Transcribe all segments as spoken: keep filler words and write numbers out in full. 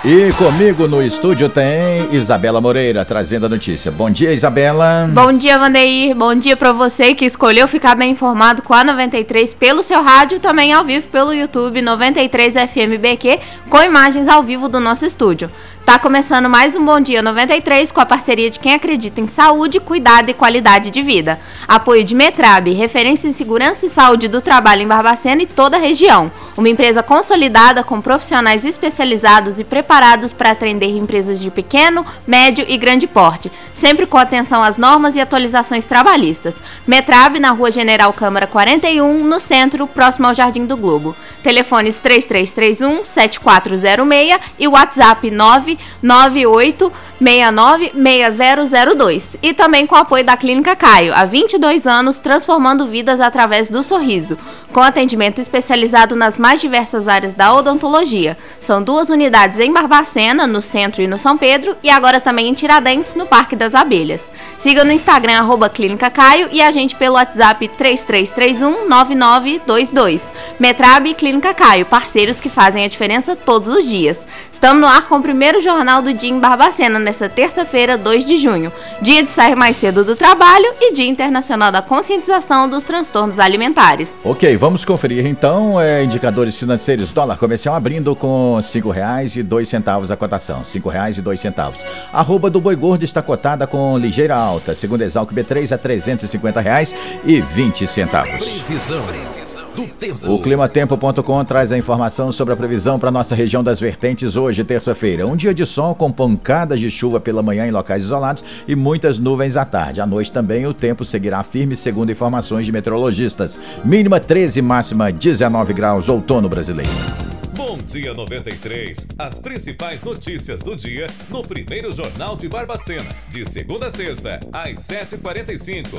E comigo no estúdio tem Isabela Moreira, trazendo a notícia. Bom dia, Isabela. Bom dia, Vandeir. Bom dia para você que escolheu ficar bem informado com a noventa e três pelo seu rádio, também ao vivo pelo YouTube noventa e três F M B Q, com imagens ao vivo do nosso estúdio. Tá começando mais um Bom Dia noventa e três com a parceria de quem acredita em saúde, cuidado e qualidade de vida. Apoio de Metrab, referência em segurança e saúde do trabalho em Barbacena e toda a região. Uma empresa consolidada com profissionais especializados e preparados para atender empresas de pequeno, médio e grande porte, sempre com atenção às normas e atualizações trabalhistas. Metrab, na Rua General Câmara quarenta e um, no centro, próximo ao Jardim do Globo. Telefones três três três um, sete quatro zero seis e WhatsApp nove nove oito seis nove seis zero zero dois. E também com o apoio da Clínica Caio, há vinte e dois anos transformando vidas através do sorriso, com atendimento especializado nas mais diversas áreas da odontologia. São duas unidades em Barbacena, no centro e no São Pedro, e agora também em Tiradentes, no Parque das Abelhas. Siga no Instagram, arroba Clínica Caio, e a gente pelo WhatsApp três três três um, nove nove dois dois. Metrab e Clínica Caio, parceiros que fazem a diferença todos os dias. Estamos no ar com o primeiro Jornal do Dia em Barbacena, nesta terça-feira, dois de junho, dia de sair mais cedo do trabalho e Dia Internacional da Conscientização dos Transtornos Alimentares. Ok, vamos conferir então é, indicadores financeiros. Dólar comercial abrindo com cinco reais e dois centavos a cotação, cinco reais e dois centavos. Arroba do Boi Gordo está cotada com ligeira alta, segundo Exalc B três a trezentos e cinquenta reais e vinte centavos. Previsão. Do tempo. O climatempo ponto com traz a informação sobre a previsão para nossa região das vertentes hoje, terça-feira. Um dia de sol com pancadas de chuva pela manhã em locais isolados e muitas nuvens à tarde. À noite também o tempo seguirá firme, segundo informações de meteorologistas. Mínima treze, máxima dezenove graus, outono brasileiro. Bom Dia noventa e três. As principais notícias do dia no primeiro Jornal de Barbacena. De segunda a sexta, às sete e quarenta e cinco.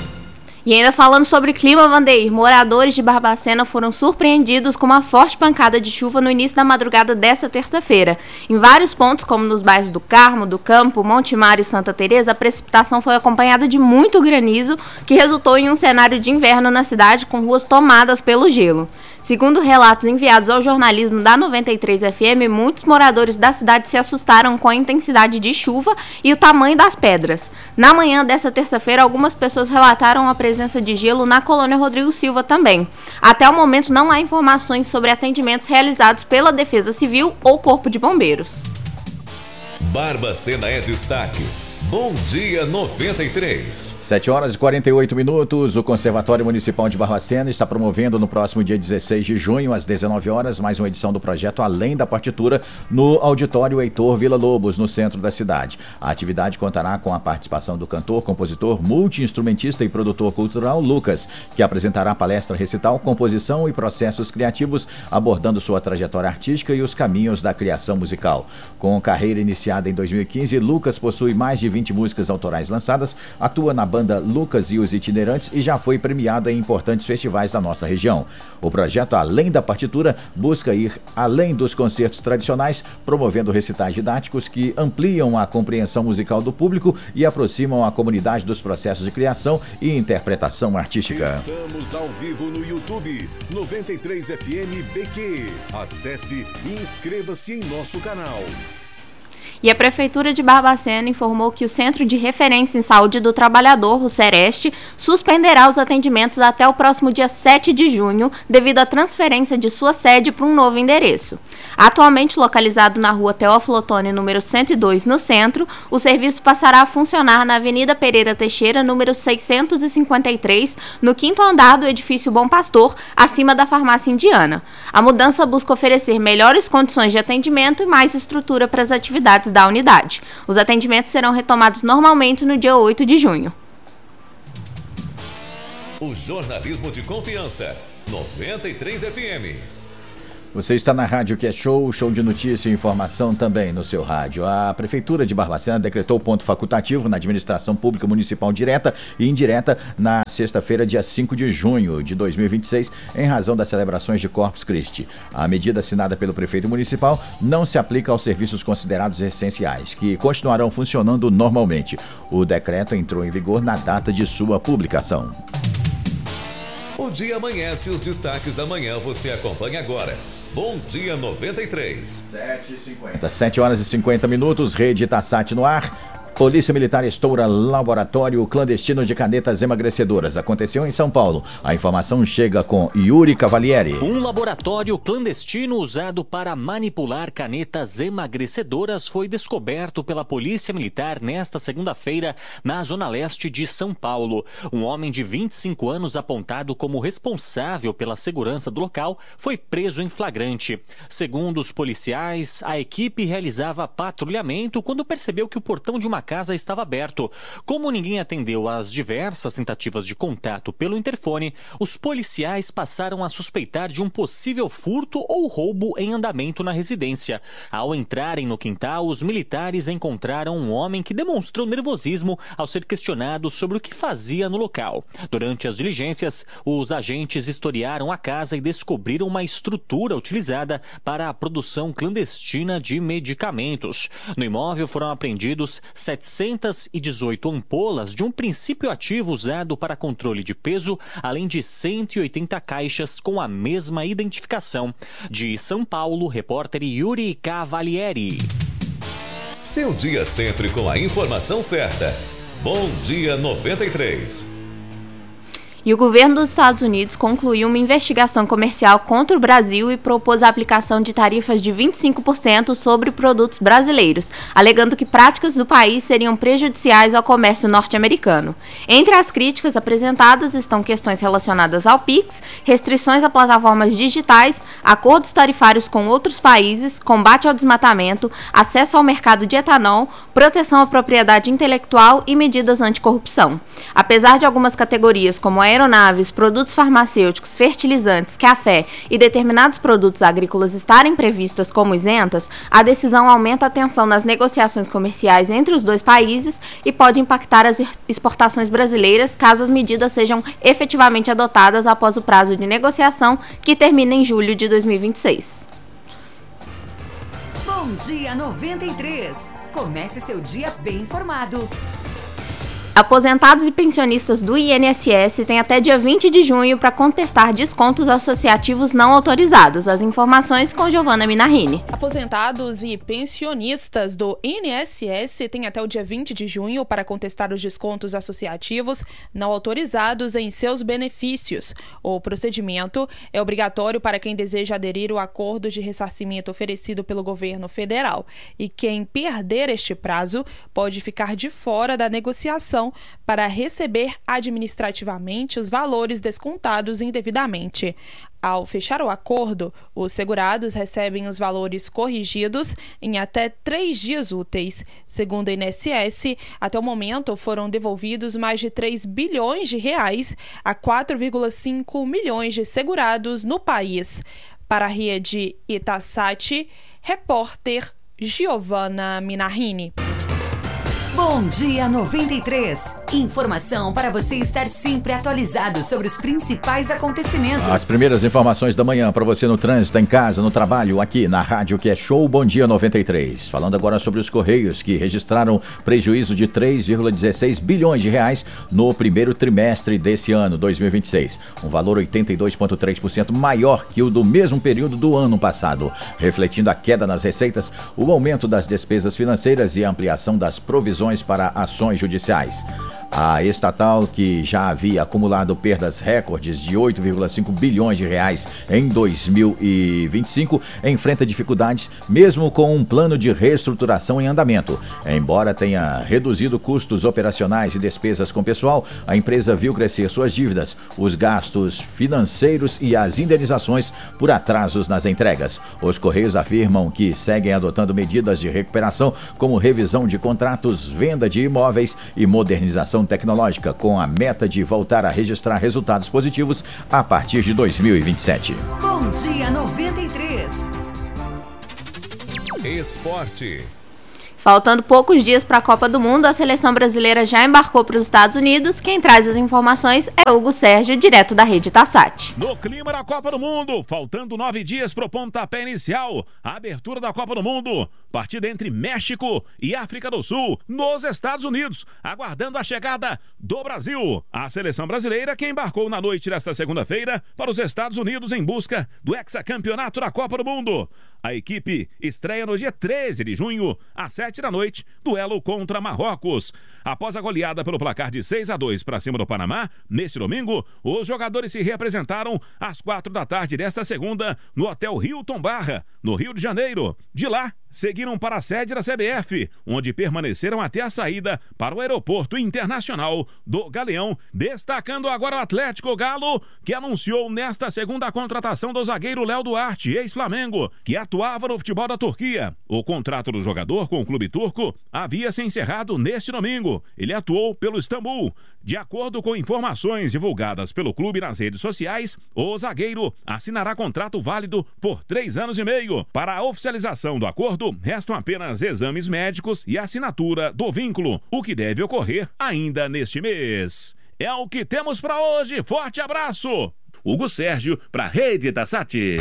E ainda falando sobre clima, Vandeir, moradores de Barbacena foram surpreendidos com uma forte pancada de chuva no início da madrugada desta terça-feira. Em vários pontos, como nos bairros do Carmo, do Campo, Montemar e Santa Teresa, a precipitação foi acompanhada de muito granizo, que resultou em um cenário de inverno na cidade com ruas tomadas pelo gelo. Segundo relatos enviados ao jornalismo da noventa e três F M, muitos moradores da cidade se assustaram com a intensidade de chuva e o tamanho das pedras. Na manhã desta terça-feira, algumas pessoas relataram a presença de gelo na colônia Rodrigo Silva também. Até o momento não há informações sobre atendimentos realizados pela Defesa Civil ou Corpo de Bombeiros. Barbacena é destaque. Bom Dia noventa e três. sete horas e quarenta e oito minutos. O Conservatório Municipal de Barbacena está promovendo no próximo dia dezesseis de junho, às dezenove horas, mais uma edição do projeto Além da Partitura, no Auditório Heitor Villa-Lobos, no centro da cidade. A atividade contará com a participação do cantor, compositor, multi-instrumentista e produtor cultural Lucas, que apresentará palestra recital, composição e processos criativos, abordando sua trajetória artística e os caminhos da criação musical. Com carreira iniciada em dois mil e quinze, Lucas possui mais de vinte músicas autorais lançadas, atua na banda Lucas e os Itinerantes e já foi premiado em importantes festivais da nossa região. O projeto Além da Partitura busca ir além dos concertos tradicionais, promovendo recitais didáticos que ampliam a compreensão musical do público e aproximam a comunidade dos processos de criação e interpretação artística. Estamos ao vivo no YouTube, noventa e três F M B Q. Acesse e inscreva-se em nosso canal. E a Prefeitura de Barbacena informou que o Centro de Referência em Saúde do Trabalhador, o Sereste, suspenderá os atendimentos até o próximo dia sete de junho, devido à transferência de sua sede para um novo endereço. Atualmente localizado na rua Teófilo Otoni, número cento e dois, no centro, o serviço passará a funcionar na Avenida Pereira Teixeira, número seiscentos e cinquenta e três, no quinto andar do edifício Bom Pastor, acima da farmácia indiana. A mudança busca oferecer melhores condições de atendimento e mais estrutura para as atividades da unidade. Os atendimentos serão retomados normalmente no dia oito de junho. O jornalismo de confiança, noventa e três F M. Você está na Rádio Que é Show, show de notícia e informação também no seu rádio. A Prefeitura de Barbacena decretou ponto facultativo na administração pública municipal direta e indireta na sexta-feira, dia cinco de junho de dois mil e vinte e seis, em razão das celebrações de Corpus Christi. A medida assinada pelo prefeito municipal não se aplica aos serviços considerados essenciais, que continuarão funcionando normalmente. O decreto entrou em vigor na data de sua publicação. O dia amanhece e os destaques da manhã você acompanha agora. Bom Dia noventa e três. sete e cinquenta. sete horas e cinquenta minutos, Rede Itassat no ar. Polícia Militar estoura laboratório clandestino de canetas emagrecedoras. Aconteceu em São Paulo. A informação chega com Yuri Cavalieri. Um laboratório clandestino usado para manipular canetas emagrecedoras foi descoberto pela Polícia Militar nesta segunda-feira na Zona Leste de São Paulo. Um homem de vinte e cinco anos, apontado como responsável pela segurança do local, foi preso em flagrante. Segundo os policiais, a equipe realizava patrulhamento quando percebeu que o portão de uma casa estava aberto. Como ninguém atendeu às diversas tentativas de contato pelo interfone, os policiais passaram a suspeitar de um possível furto ou roubo em andamento na residência. Ao entrarem no quintal, os militares encontraram um homem que demonstrou nervosismo ao ser questionado sobre o que fazia no local. Durante as diligências, os agentes vistoriaram a casa e descobriram uma estrutura utilizada para a produção clandestina de medicamentos. No imóvel foram apreendidos setecentas e dezoito ampolas de um princípio ativo usado para controle de peso, além de cento e oitenta caixas com a mesma identificação. De São Paulo, repórter Yuri Cavalieri. Seu dia sempre com a informação certa. Bom Dia noventa e três. E o governo dos Estados Unidos concluiu uma investigação comercial contra o Brasil e propôs a aplicação de tarifas de vinte e cinco por cento sobre produtos brasileiros, alegando que práticas do país seriam prejudiciais ao comércio norte-americano. Entre as críticas apresentadas estão questões relacionadas ao Pix, restrições a plataformas digitais, acordos tarifários com outros países, combate ao desmatamento, acesso ao mercado de etanol, proteção à propriedade intelectual e medidas anticorrupção. Apesar de algumas categorias como a aeronaves, produtos farmacêuticos, fertilizantes, café e determinados produtos agrícolas estarem previstas como isentas, a decisão aumenta a tensão nas negociações comerciais entre os dois países e pode impactar as exportações brasileiras caso as medidas sejam efetivamente adotadas após o prazo de negociação, que termina em julho de dois mil e vinte e seis. Bom Dia noventa e três. Comece seu dia bem informado. Aposentados e pensionistas do I N S S têm até dia vinte de junho para contestar descontos associativos não autorizados. As informações com Giovana Minarrini. Aposentados e pensionistas do I N S S têm até o dia vinte de junho para contestar os descontos associativos não autorizados em seus benefícios. O procedimento é obrigatório para quem deseja aderir ao acordo de ressarcimento oferecido pelo governo federal. E quem perder este prazo pode ficar de fora da negociação para receber administrativamente os valores descontados indevidamente. Ao fechar o acordo, os segurados recebem os valores corrigidos em até três dias úteis. Segundo o I N S S, até o momento foram devolvidos mais de três bilhões de reais a quatro vírgula cinco milhões de segurados no país. Para a rede Itassat, repórter Giovana Minarrini. Bom Dia noventa e três. Informação para você estar sempre atualizado sobre os principais acontecimentos. As primeiras informações da manhã para você no trânsito, em casa, no trabalho, aqui na rádio que é Show Bom Dia noventa e três. Falando agora sobre os Correios, que registraram prejuízo de três vírgula dezesseis bilhões de reais no primeiro trimestre desse ano, dois mil e vinte e seis. Um valor oitenta e dois vírgula três por cento maior que o do mesmo período do ano passado, refletindo a queda nas receitas, o aumento das despesas financeiras e a ampliação das provisões para ações judiciais. A estatal, que já havia acumulado perdas recordes de oito vírgula cinco bilhões de reais em dois mil e vinte e cinco, enfrenta dificuldades mesmo com um plano de reestruturação em andamento. Embora tenha reduzido custos operacionais e despesas com pessoal, a empresa viu crescer suas dívidas, os gastos financeiros e as indenizações por atrasos nas entregas. Os Correios afirmam que seguem adotando medidas de recuperação, como revisão de contratos, venda de imóveis e modernização tecnológica, com a meta de voltar a registrar resultados positivos a partir de dois mil e vinte e sete. Bom Dia noventa e três. Esporte. Faltando poucos dias para a Copa do Mundo, a seleção brasileira já embarcou para os Estados Unidos. Quem traz as informações é Hugo Sérgio, direto da Rede Tassat. No clima da Copa do Mundo, faltando nove dias para o pontapé inicial, a abertura da Copa do Mundo, partida entre México e África do Sul, nos Estados Unidos, aguardando a chegada do Brasil. A seleção brasileira que embarcou na noite desta segunda-feira para os Estados Unidos em busca do hexacampeonato da Copa do Mundo. A equipe estreia no dia treze de junho, às sete da noite, duelo contra Marrocos. Após a goleada pelo placar de seis a dois para cima do Panamá, neste domingo, os jogadores se reapresentaram às quatro da tarde desta segunda no Hotel Hilton Barra, no Rio de Janeiro. De lá, seguiram para a sede da C B F, onde permaneceram até a saída para o Aeroporto Internacional do Galeão, destacando agora o Atlético Galo, que anunciou nesta segunda a contratação do zagueiro Léo Duarte, ex-Flamengo, que atuava no futebol da Turquia. O contrato do jogador com o clube turco havia se encerrado neste domingo. Ele atuou pelo Istambul. De acordo com informações divulgadas pelo clube nas redes sociais, o zagueiro assinará contrato válido por três anos e meio. Para a oficialização do acordo, restam apenas exames médicos e assinatura do vínculo, o que deve ocorrer ainda neste mês. É o que temos para hoje. Forte abraço! Hugo Sérgio para a Rede Tassat.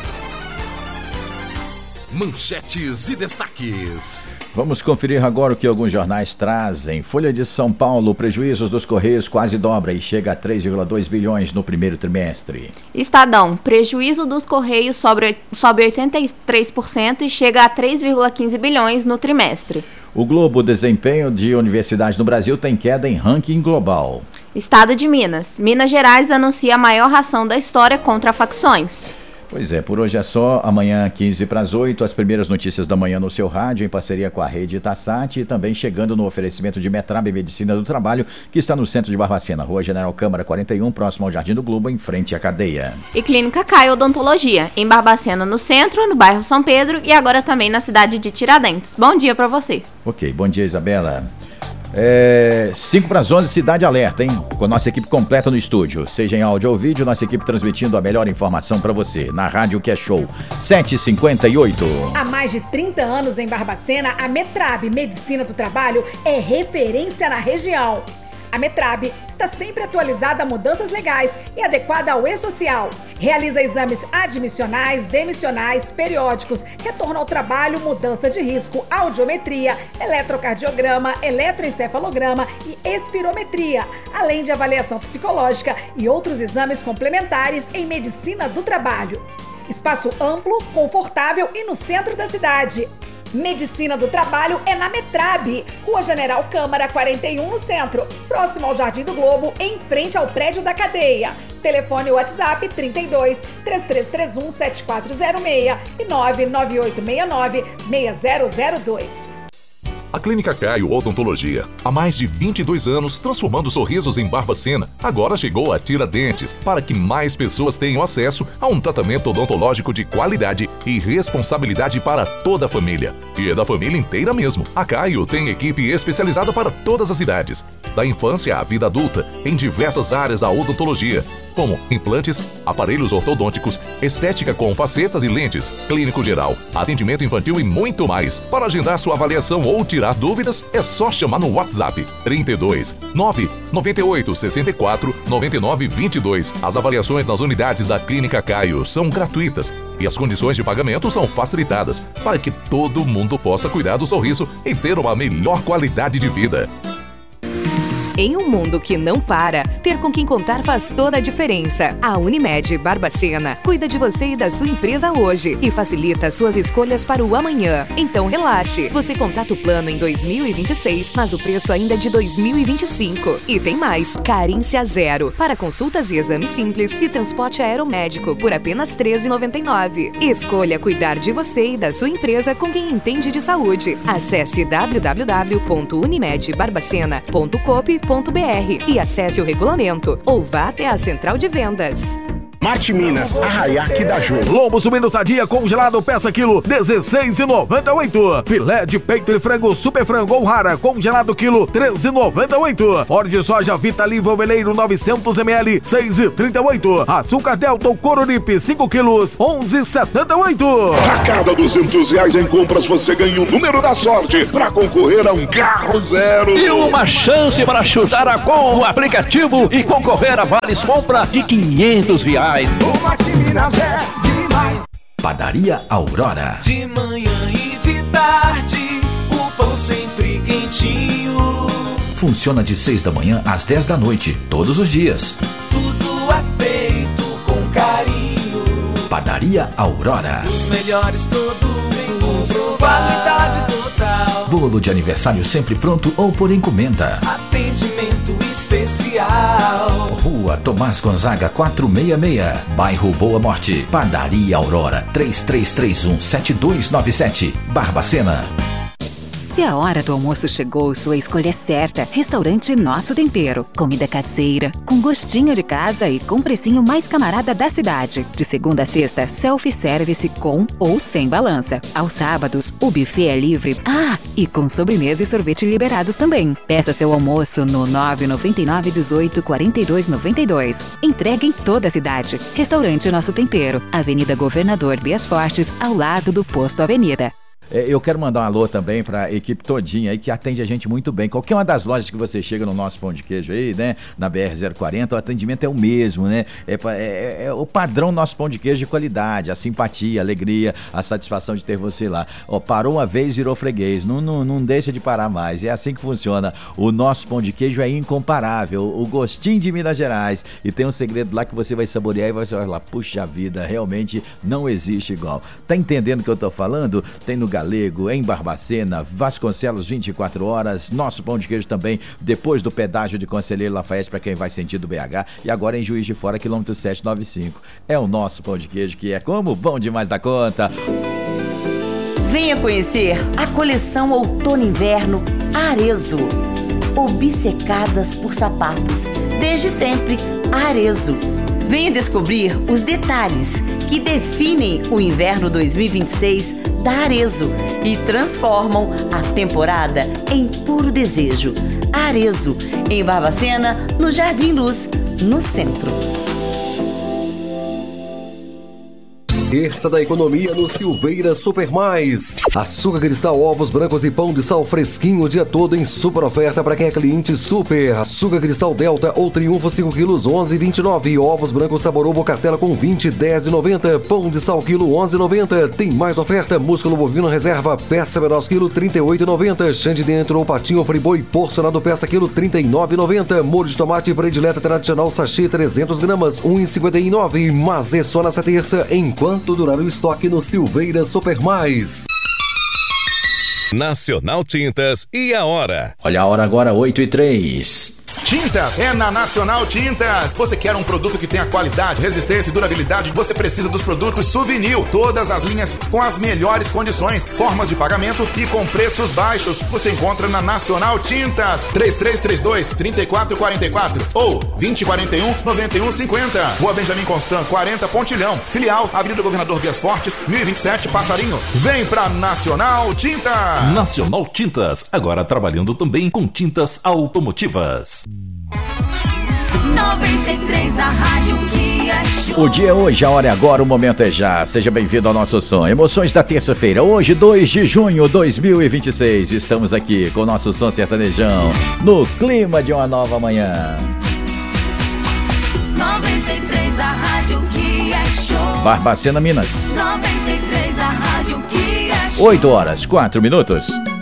Manchetes e destaques. Vamos conferir agora o que alguns jornais trazem. Folha de São Paulo, prejuízos dos Correios quase dobra e chega a três vírgula dois bilhões no primeiro trimestre. Estadão, prejuízo dos Correios sobe, sobe oitenta e três por cento e chega a três vírgula quinze bilhões no trimestre. O Globo, desempenho de universidades no Brasil tem queda em ranking global. Estado de Minas, Minas Gerais anuncia a maior ração da história contra facções. Pois é, por hoje é só. Amanhã, quinze para as oito, as primeiras notícias da manhã no seu rádio, em parceria com a Rede Tassat, e também chegando no oferecimento de Metrab Medicina do Trabalho, que está no centro de Barbacena, Rua General Câmara quarenta e um, próximo ao Jardim do Globo, em frente à cadeia. E Clínica Caio Odontologia, em Barbacena, no centro, no bairro São Pedro e agora também na cidade de Tiradentes. Bom dia para você. Ok, bom dia, Isabela. É, cinco para as onze, Cidade Alerta, hein? Com a nossa equipe completa no estúdio, seja em áudio ou vídeo, nossa equipe transmitindo a melhor informação para você, na Rádio Que é Show, sete e cinquenta e oito. Há mais de trinta anos em Barbacena, a Metrab Medicina do Trabalho é referência na região. A Metrab está sempre atualizada a mudanças legais e adequada ao e-social. Realiza exames admissionais, demissionais, periódicos, retorno ao trabalho, mudança de risco, audiometria, eletrocardiograma, eletroencefalograma e espirometria, além de avaliação psicológica e outros exames complementares em medicina do trabalho. Espaço amplo, confortável e no centro da cidade. Medicina do Trabalho é na Metrab, Rua General Câmara quarenta e um, no centro, próximo ao Jardim do Globo, em frente ao prédio da cadeia. Telefone WhatsApp trinta e dois, três três três um, sete quatro zero seis e nove nove oito seis nove, seis zero zero dois. A Clínica Caio Odontologia, há mais de vinte e dois anos transformando sorrisos em Barbacena, agora chegou a Tiradentes, para que mais pessoas tenham acesso a um tratamento odontológico de qualidade e responsabilidade para toda a família. E é da família inteira mesmo. A Caio tem equipe especializada para todas as idades, da infância à vida adulta, em diversas áreas da odontologia, como implantes, aparelhos ortodônticos, estética com facetas e lentes, clínico geral, atendimento infantil e muito mais. Para agendar sua avaliação ou tirar dúvidas, é só chamar no WhatsApp trinta e dois, nove nove oito, seis quatro, nove nove dois dois. As avaliações nas unidades da Clínica Caio são gratuitas e as condições de pagamento são facilitadas para que todo mundo possa cuidar do sorriso e ter uma melhor qualidade de vida. Em um mundo que não para, ter com quem contar faz toda a diferença. A Unimed Barbacena cuida de você e da sua empresa hoje e facilita suas escolhas para o amanhã. Então relaxe, você contrata o plano em dois mil e vinte e seis, mas o preço ainda é de dois mil e vinte e cinco. E tem mais, carência zero, para consultas e exames simples e transporte aeromédico por apenas treze reais e noventa e nove centavos. Escolha cuidar de você e da sua empresa com quem entende de saúde. Acesse w w w ponto unimed barbacena ponto coop ponto b r e acesse o regulamento ou vá até a central de vendas. Mate Minas, Arraiaque da Ju. Lombo subindo sadia, congelado, peça quilo, dezesseis reais e noventa e oito centavos. Filé de peito e frango, super frango ou rara, congelado quilo, treze reais e noventa e oito centavos. Óleo de soja Vitalivo Veleiro novecentos mililitros, seis reais e trinta e oito centavos. Açúcar Delta ou Coronipe, cinco quilos, onze reais e setenta e oito centavos. A cada duzentos reais em compras você ganha o número da sorte para concorrer a um carro zero. E uma chance para chutar a com o aplicativo e concorrer a vales compra de quinhentos reais. O Mate Minas é demais. Padaria Aurora. De manhã e de tarde, o pão sempre quentinho. Funciona de seis da manhã às dez da noite, todos os dias. Tudo é feito com carinho. Padaria Aurora. Os melhores produtos, qualidade total. Bolo de aniversário sempre pronto ou por encomenda. Atendimento especial. Rua Tomás Gonzaga quatrocentos e sessenta e seis, bairro Boa Morte. Padaria Aurora, três três três um, sete dois nove sete, Barbacena. Se a hora do almoço chegou, sua escolha é certa. Restaurante Nosso Tempero. Comida caseira, com gostinho de casa e com precinho mais camarada da cidade. De segunda a sexta, self-service com ou sem balança. Aos sábados, o buffet é livre. Ah, e com sobremesa e sorvete liberados também. Peça seu almoço no nove nove nove, dezoito, quarenta e dois, noventa e dois. Entrega em toda a cidade. Restaurante Nosso Tempero. Avenida Governador Bias Fortes, ao lado do Posto Avenida. Eu quero mandar um alô também para a equipe todinha aí que atende a gente muito bem. Qualquer uma das lojas que você chega no nosso pão de queijo aí, né? Na B R zero quarenta, o atendimento é o mesmo, né? É, é, é o padrão do nosso pão de queijo de qualidade, a simpatia, a alegria, a satisfação de ter você lá. Ó, parou uma vez, virou freguês. Não, não, não deixa de parar mais. É assim que funciona. O nosso pão de queijo é incomparável. O gostinho de Minas Gerais. E tem um segredo lá que você vai saborear e vai falar, puxa vida, realmente não existe igual. Tá entendendo o que eu tô falando? Tem no Galego, em Barbacena, Vasconcelos vinte e quatro horas, nosso pão de queijo também, depois do pedágio de Conselheiro Lafayette para quem vai sentido B H, e agora em Juiz de Fora, quilômetro setecentos e noventa e cinco. É o nosso pão de queijo que é como bom demais da conta. Venha conhecer a coleção Outono e Inverno Arezo. Obcecadas por sapatos, desde sempre Arezo. Venha descobrir os detalhes que definem o inverno dois mil e vinte e seis da Arezo e transformam a temporada em puro desejo. Arezo, em Barbacena, no Jardim Luz, no centro. Terça da economia no Silveira Super Mais. Açúcar cristal, ovos brancos e pão de sal fresquinho o dia todo em super oferta para quem é cliente Super. Açúcar cristal Delta ou Triunfo cinco quilos, onze reais e vinte e nove. Ovos brancos sabor ovo cartela com vinte, dez reais e noventa. Pão de sal quilo, onze reais e noventa. Tem mais oferta. Músculo bovino reserva, peça menor quilo, trinta e oito reais e noventa. Xande dentro ou patinho friboi porcionado peça quilo, trinta e nove reais e noventa. Molho de tomate predileta tradicional sachê trezentas gramas, um real e cinquenta e nove. Mas é só nessa terça, enquanto durar o estoque no Silveira Super Mais. Nacional Tintas e a hora. Olha a hora agora, oito e três. Tintas é na Nacional Tintas. Você quer um produto que tenha qualidade, resistência e durabilidade? Você precisa dos produtos Souvenir. Todas as linhas com as melhores condições, formas de pagamento e com preços baixos. Você encontra na Nacional Tintas. três três três dois, três quatro quatro quatro ou vinte, quarenta e um, noventa e um, cinquenta. Rua Benjamin Constant, quarenta, Pontilhão. Filial, Avenida Governador Bias Fortes, mil e vinte e sete, Passarinho. Vem pra Nacional Tintas. Nacional Tintas, agora trabalhando também com tintas automotivas. noventa e três, a rádio que é show. O dia é hoje, a hora é agora, o momento é já. Seja bem-vindo ao nosso som. Emoções da terça-feira, hoje, dois de junho de dois mil e vinte e seis. Estamos aqui com o nosso som sertanejão, no clima de uma nova manhã. noventa e três, a rádio que é show. Barbacena, Minas. noventa e três, a rádio que é show. oito horas, quatro minutos.